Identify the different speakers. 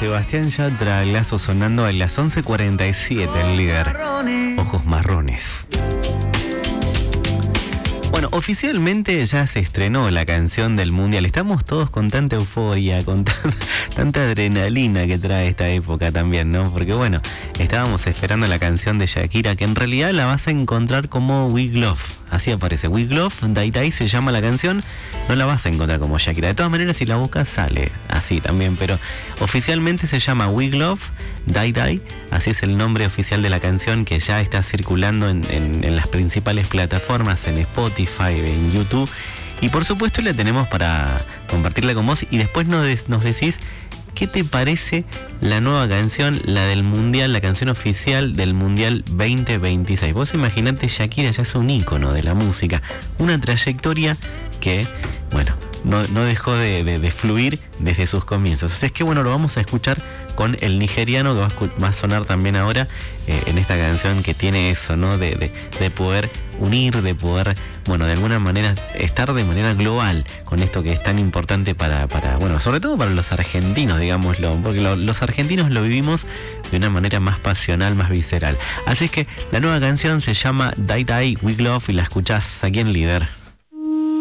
Speaker 1: Sebastián Yatra, Lazo sonando a las 11:47 en Líder. Ojos marrones. Bueno, oficialmente ya se estrenó la canción del Mundial. Estamos todos con tanta euforia, con tanta adrenalina que trae esta época también, ¿no? Porque bueno, estábamos esperando la canción de Shakira, que en realidad la vas a encontrar como We Love. Así aparece, We Love, Dai Dai se llama la canción. No la vas a encontrar como Shakira. De todas maneras, si la buscas sale así también, pero oficialmente se llama We Love, Dai Dai. Así es el nombre oficial de la canción, que ya está circulando en las principales plataformas, en Spotify, en YouTube, y por supuesto la tenemos para compartirla con vos, y después nos decís qué te parece la nueva canción, la del Mundial, la canción oficial del Mundial 2026. Vos imaginate, Shakira ya es un ícono de la música, una trayectoria que, bueno, no dejó de fluir desde sus comienzos. Así es que bueno, lo vamos a escuchar con el nigeriano, que va a sonar también ahora en esta canción, que tiene eso, ¿no? De poder unir, de poder, bueno, de alguna manera estar de manera global con esto que es tan importante para bueno, sobre todo para los argentinos, digámoslo, porque los argentinos lo vivimos de una manera más pasional, más visceral. Así es que la nueva canción se llama Dai Dai We Love y la escuchás aquí en Líder.